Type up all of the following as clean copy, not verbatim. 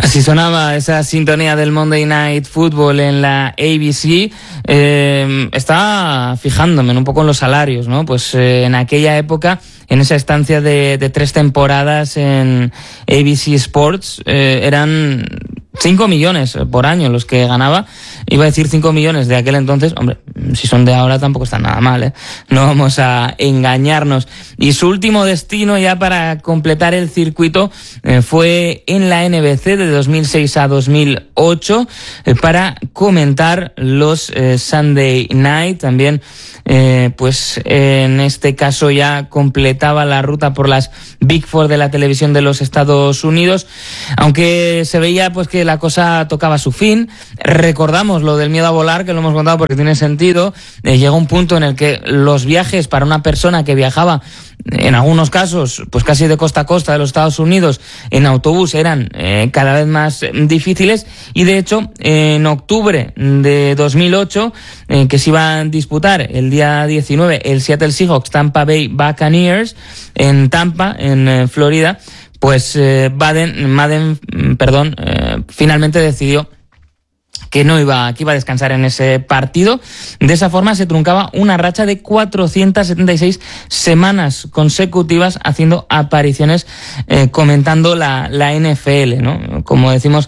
Así sonaba esa sintonía del Monday Night Football en la ABC. Estaba fijándome un poco en los salarios, ¿no? Pues en aquella época, en esa estancia de 3 temporadas en ABC Sports, eran 5 millones por año los que ganaba. Iba a decir 5 millones de aquel entonces. Hombre, si son de ahora tampoco están nada mal, ¿eh? No vamos a engañarnos. Y su último destino, ya para completar el circuito, fue en la NBC de 2006 a 2008 para comentar los Sunday Night. También pues en este caso ya completaba la ruta por las Big Four de la televisión de los Estados Unidos, aunque se veía pues que la cosa tocaba su fin. Recordamos lo del miedo a volar, que lo hemos contado porque tiene sentido. Llegó un punto en el que los viajes para una persona que viajaba, en algunos casos, pues casi de costa a costa de los Estados Unidos, en autobús, eran cada vez más difíciles. Y de hecho, en octubre de 2008, que se iba a disputar el día 19, el Seattle Seahawks Tampa Bay Buccaneers en Tampa, en Florida, pues Madden finalmente decidió que iba a descansar en ese partido. De esa forma se truncaba una racha de 476 semanas consecutivas haciendo apariciones comentando la NFL, ¿no? Como decimos,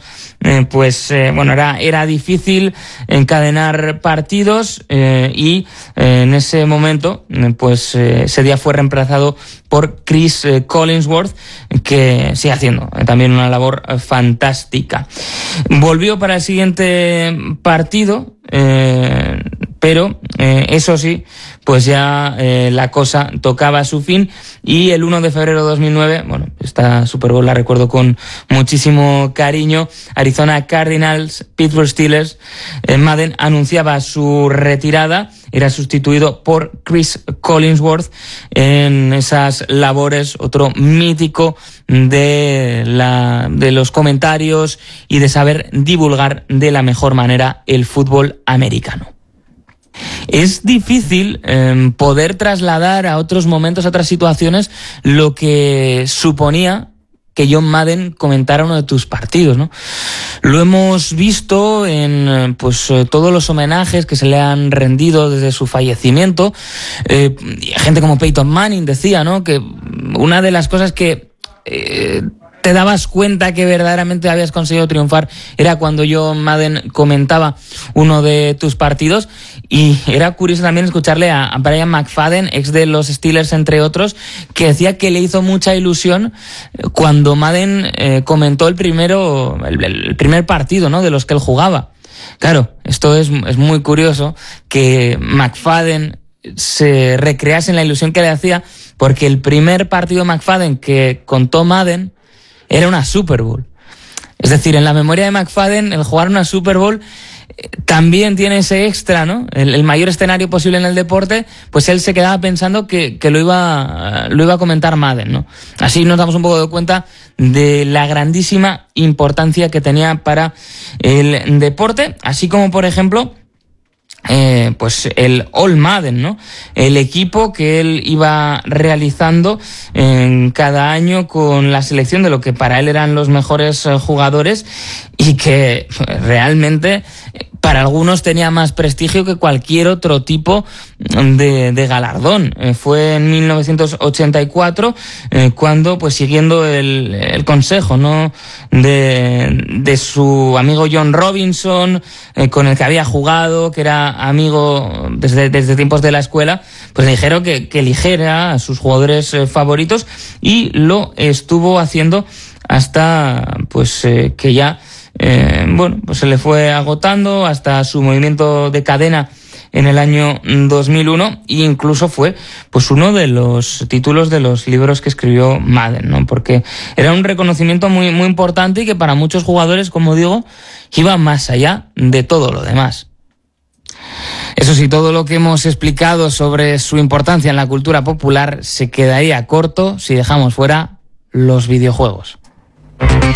era difícil encadenar partidos y en ese momento ese día fue reemplazado por Chris Collinsworth, que sigue haciendo también una labor fantástica. Volvió para el siguiente partido, pero eso sí, pues ya la cosa tocaba a su fin, y el 1 de febrero de 2009, esta Super Bowl la recuerdo con muchísimo cariño, Arizona Cardinals, Pittsburgh Steelers, Madden anunciaba su retirada. Era sustituido por Chris Collinsworth en esas labores, otro mítico de los comentarios y de saber divulgar de la mejor manera el fútbol americano. Es difícil poder trasladar a otros momentos, a otras situaciones, lo que suponía que John Madden comentara uno de tus partidos, ¿no? Lo hemos visto en todos los homenajes que se le han rendido desde su fallecimiento. Gente como Peyton Manning decía, ¿no?, que una de las cosas que te dabas cuenta que verdaderamente habías conseguido triunfar era cuando John Madden comentaba uno de tus partidos. Y era curioso también escucharle a Brian McFadden, ex de los Steelers entre otros, que decía que le hizo mucha ilusión cuando Madden comentó el primer partido, ¿no?, de los que él jugaba. Claro, esto es muy curioso que McFadden se recrease en la ilusión que le hacía, porque el primer partido de McFadden que contó Madden era una Super Bowl. Es decir, en la memoria de McFadden, el jugar una Super Bowl también tiene ese extra, ¿no? El mayor escenario posible en el deporte, pues él se quedaba pensando que lo iba a comentar Madden, ¿no? Así nos damos un poco de cuenta de la grandísima importancia que tenía para el deporte, así como, por ejemplo, el All Madden, ¿no? El equipo que él iba realizando cada año con la selección de lo que para él eran los mejores jugadores, y que realmente para algunos tenía más prestigio que cualquier otro tipo de galardón. Fue en 1984 cuando, pues siguiendo el consejo, ¿no?, de su amigo John Robinson, con el que había jugado, que era amigo desde tiempos de la escuela, pues le dijeron que eligiera a sus jugadores favoritos, y lo estuvo haciendo hasta que ya se le fue agotando, hasta su movimiento de cadena en el año 2001, e incluso fue uno de los títulos de los libros que escribió Madden, ¿no? Porque era un reconocimiento muy, muy importante, y que para muchos jugadores, como digo, iba más allá de todo lo demás. Eso sí, todo lo que hemos explicado sobre su importancia en la cultura popular se quedaría corto si dejamos fuera los videojuegos.